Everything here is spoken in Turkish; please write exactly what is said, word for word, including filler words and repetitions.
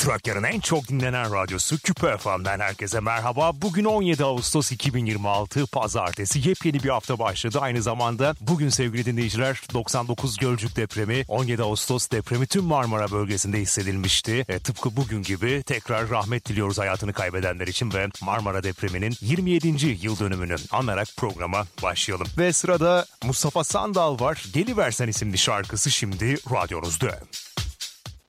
Trakya'nın en çok dinlenen radyosu Küpe F M'den herkese merhaba. Bugün on yedi Ağustos iki bin yirmi altı Pazartesi. Yepyeni bir hafta başladı. Aynı zamanda bugün sevgili dinleyiciler doksan dokuz Gölcük depremi, on yedi Ağustos depremi tüm Marmara bölgesinde hissedilmişti. E, tıpkı bugün gibi tekrar rahmet diliyoruz hayatını kaybedenler için ve Marmara depreminin yirmi yedinci yıl dönümünü anarak programa başlayalım. Ve sırada Mustafa Sandal var. Geliversen isimli şarkısı şimdi radyonuzda.